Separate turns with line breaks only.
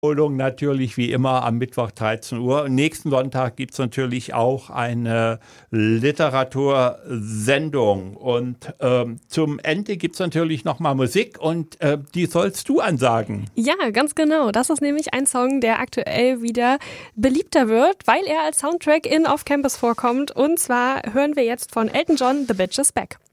Wiederholung natürlich wie immer am Mittwoch 13 Uhr. Nächsten Sonntag gibt es natürlich auch eine Literatursendung. Und zum Ende gibt es natürlich nochmal Musik und die sollst du ansagen.
Ja, ganz genau. Das ist nämlich ein Song, der aktuell wieder beliebter wird, weil er als Soundtrack in Off Campus vorkommt. Und zwar hören wir jetzt von Elton John The Bitch Is Back.